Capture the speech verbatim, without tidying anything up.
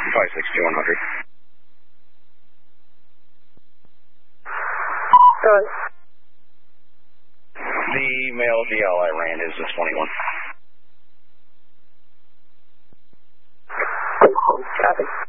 five six two one hundred. Go ahead. The male D L I ran is a twenty-one. Copy.